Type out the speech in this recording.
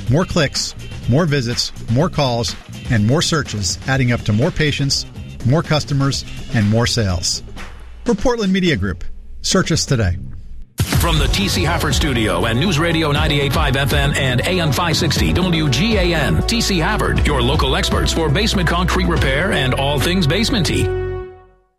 More clicks, more visits, more calls, and more searches, adding up to more patients, more customers, and more sales. We're Portland Media Group. Search us today. From the T.C. Hafford Studio and News Radio 98.5 FM and AM 560 WGAN, T.C. Hafford, your local experts for basement concrete repair and all things basementy.